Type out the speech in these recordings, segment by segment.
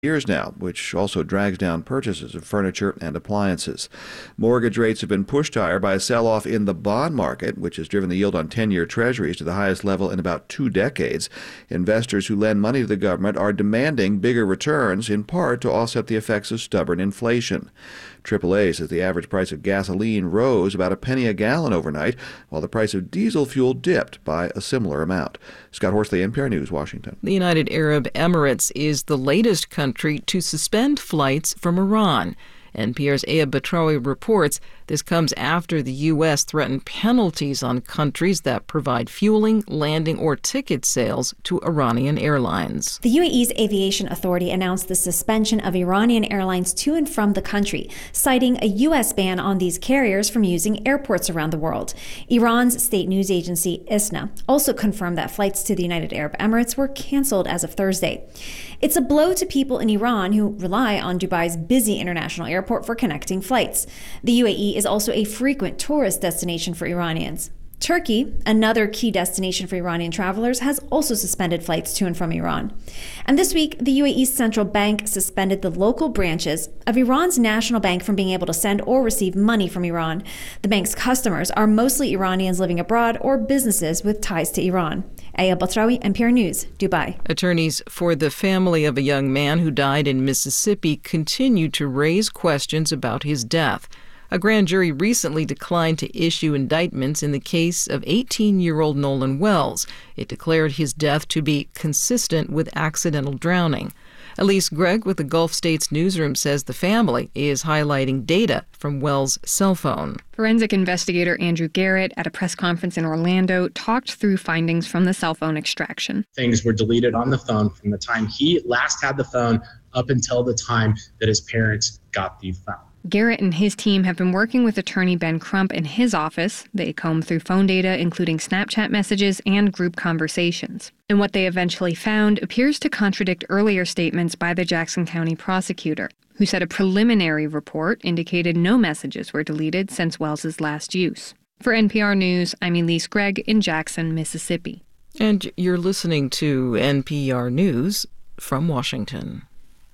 years now, which also drags down purchases of furniture and appliances. Mortgage rates have been pushed higher by a sell-off in the bond market, which has driven the yield on 10-year treasuries to the highest level in about 2 decades. Investors who lend money to the government are demanding bigger returns, in part to offset the effects of stubborn inflation. AAA says the average price of gasoline rose about a penny a gallon overnight, while the price of diesel fuel dipped by a similar amount. Scott Horsley, NPR News, Washington. The United Arab Emirates is the latest country to suspend flights from Iran. NPR's Ayab Batrawi reports this comes after the U.S. threatened penalties on countries that provide fueling, landing, or ticket sales to Iranian airlines. The UAE's aviation authority announced the suspension of Iranian airlines to and from the country, citing a U.S. ban on these carriers from using airports around the world. Iran's state news agency, ISNA, also confirmed that flights to the United Arab Emirates were canceled as of Thursday. It's a blow to people in Iran who rely on Dubai's busy international airport for connecting flights. The UAE is also a frequent tourist destination for Iranians. Turkey, another key destination for Iranian travelers, has also suspended flights to and from Iran. And this week, the UAE's central bank suspended the local branches of Iran's national bank from being able to send or receive money from Iran. The bank's customers are mostly Iranians living abroad or businesses with ties to Iran. Ayab Batrawi, NPR News, Dubai. Attorneys for the family of a young man who died in Mississippi continue to raise questions about his death. A grand jury recently declined to issue indictments in the case of 18-year-old Nolan Wells. It declared his death to be consistent with accidental drowning. Elise Gregg with the Gulf States Newsroom says the family is highlighting data from Wells' cell phone. Forensic investigator Andrew Garrett at a press conference in Orlando talked through findings from the cell phone extraction. Things were deleted on the phone from the time he last had the phone up until the time that his parents got the phone. Garrett and his team have been working with attorney Ben Crump in his office. They combed through phone data, including Snapchat messages and group conversations. And what they eventually found appears to contradict earlier statements by the Jackson County prosecutor, who said a preliminary report indicated no messages were deleted since Wells's last use. For NPR News, I'm Elise Gregg in Jackson, Mississippi. And you're listening to NPR News from Washington.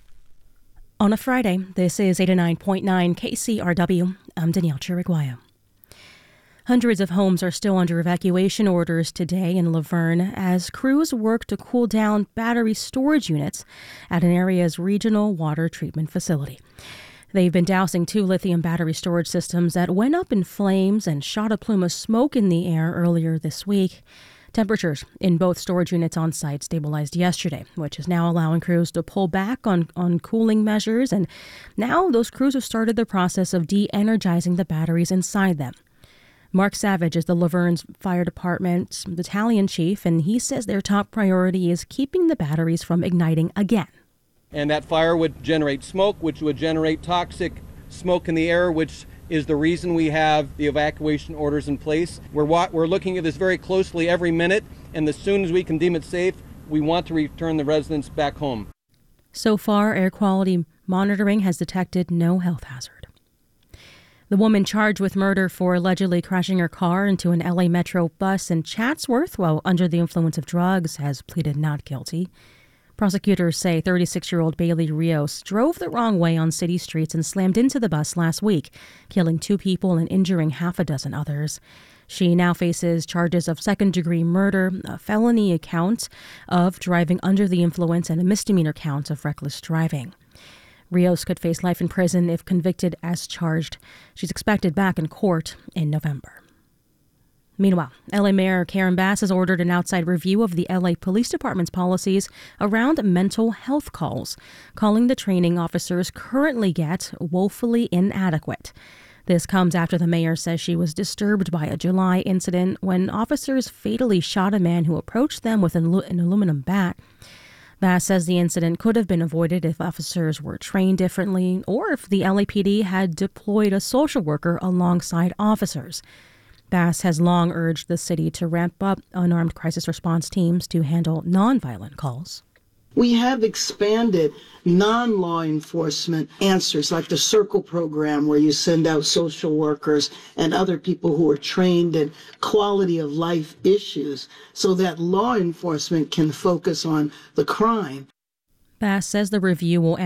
On a Friday, this is 89.9 KCRW. I'm Danielle Chiriguaya. Hundreds of homes are still under evacuation orders today in Laverne as crews work to cool down battery storage units at an area's regional water treatment facility. They've been dousing 2 lithium battery storage systems that went up in flames and shot a plume of smoke in the air earlier this week. Temperatures in both storage units on site stabilized yesterday, which is now allowing crews to pull back on cooling measures. And now those crews have started the process of de-energizing the batteries inside them. Mark Savage is the Laverne's Fire Department's battalion chief, and he says their top priority is keeping the batteries from igniting again. And that fire would generate smoke, which would generate toxic smoke in the air, which is the reason we have the evacuation orders in place. We're looking at this very closely every minute, and as soon as we can deem it safe, we want to return the residents back home. So far, air quality monitoring has detected no health hazard. The woman charged with murder for allegedly crashing her car into an LA Metro bus in Chatsworth while under the influence of drugs has pleaded not guilty. Prosecutors say 36-year-old Bailey Rios drove the wrong way on city streets and slammed into the bus last week, killing 2 people and injuring half a dozen others. She now faces charges of second-degree murder, a felony count of driving under the influence, and a misdemeanor count of reckless driving. Rios could face life in prison if convicted as charged. She's expected back in court in November. Meanwhile, LA Mayor Karen Bass has ordered an outside review of the LA Police Department's policies around mental health calls, calling the training officers currently get woefully inadequate. This comes after the mayor says she was disturbed by a July incident when officers fatally shot a man who approached them with an aluminum bat. Bass says the incident could have been avoided if officers were trained differently or if the LAPD had deployed a social worker alongside officers. Bass has long urged the city to ramp up unarmed crisis response teams to handle nonviolent calls. We have expanded non-law enforcement answers like the Circle program, where you send out social workers and other people who are trained in quality of life issues so that law enforcement can focus on the crime. Bass says the review will